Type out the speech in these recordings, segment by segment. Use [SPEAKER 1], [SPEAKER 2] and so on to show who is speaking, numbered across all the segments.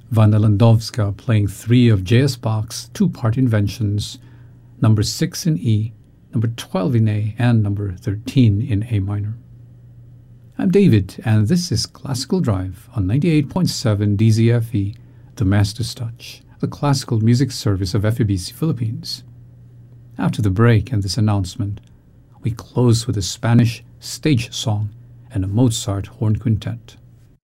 [SPEAKER 1] Vanda Landowska playing 3 of J.S. Bach's two-part inventions, number 6 in E, number 12 in A, and number 13 in A minor. I'm David, and this is Classical Drive on 98.7 DZFE, the Master's Touch, the classical music service of FEBC Philippines. After the break and this announcement, we close with a Spanish stage song and a Mozart horn quintet.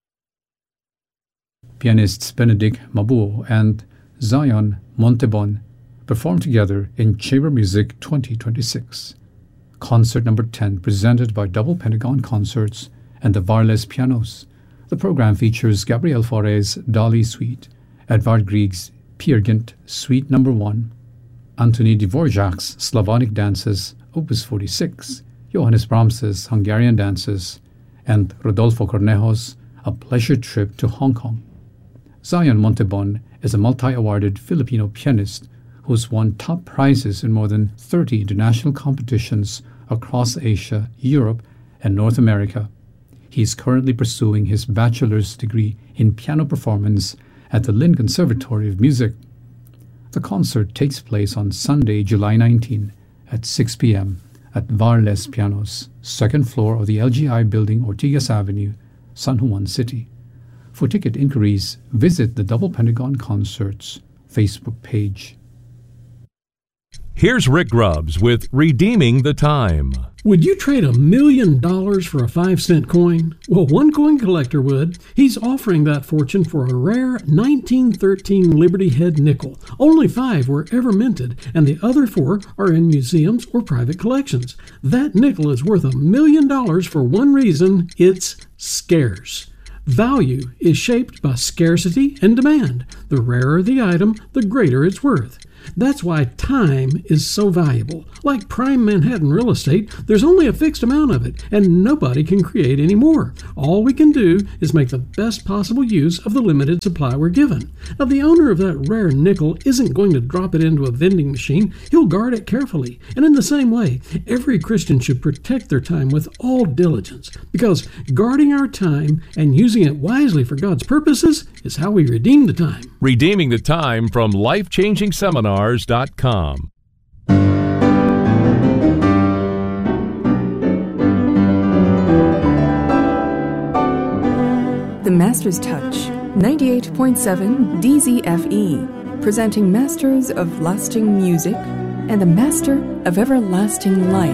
[SPEAKER 1] Pianists Benedict Mabuo and Zion Montebon perform together in Chamber Music 2026, Concert Number 10 presented by Double Pentagon Concerts and the Varles Pianos. The program features Gabriel Fauré Dali Suite, Edvard Grieg's Peer Gynt Suite Number 1, Anthony Dvorak's Slavonic Dances Opus 46, Johannes Brahms's Hungarian Dances, and Rodolfo Cornejo's A Pleasure Trip to Hong Kong. Zion Montebon is a multi-awarded Filipino pianist who has won top prizes in more than 30 international competitions across Asia, Europe, and North America. He is currently pursuing his bachelor's degree in piano performance at the Lynn Conservatory of Music. The concert takes place on Sunday, July 19 at 6 p.m. at Varles Pianos, second floor of the LGI Building, Ortigas Avenue, San Juan City. For ticket inquiries, visit the Double Pentagon Concerts Facebook page.
[SPEAKER 2] Here's Rick Grubbs with Redeeming the Time.
[SPEAKER 3] Would you trade $1 million for a 5-cent coin? Well, one coin collector would. He's offering that fortune for a rare 1913 Liberty Head nickel. Only 5 were ever minted, and the other 4 are in museums or private collections. That nickel is worth $1 million for one reason: it's scarce. Value is shaped by scarcity and demand. The rarer the item, the greater its worth. That's why time is so valuable. Like prime Manhattan real estate, there's only a fixed amount of it, and nobody can create any more. All we can do is make the best possible use of the limited supply we're given. Now, the owner of that rare nickel isn't going to drop it into a vending machine. He'll guard it carefully. And in the same way, every Christian should protect their time with all diligence, because guarding our time and using it wisely for God's purposes is how we redeem the time.
[SPEAKER 2] Redeeming the Time from LifeChangingSeminars.com.
[SPEAKER 4] The Master's Touch, 98.7 DZFE, presenting Masters of Lasting Music and the Master of Everlasting Life.